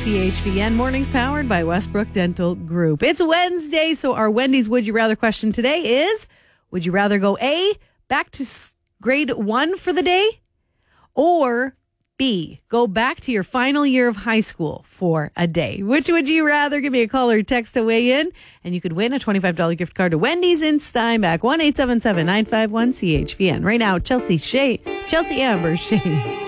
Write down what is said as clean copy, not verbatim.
CHVN. Mornings powered by Westbrook Dental Group. It's Wednesday, so our Wendy's Would You Rather question today is, would you rather go A, back to grade 1 for the day, or B, go back to your final year of high school for a day? Which would you rather? Give me a call or text to weigh in, and you could win a $25 gift card to Wendy's in Steinbach. 1-877-951-CHVN. Right now, Chelsea Amber Shane.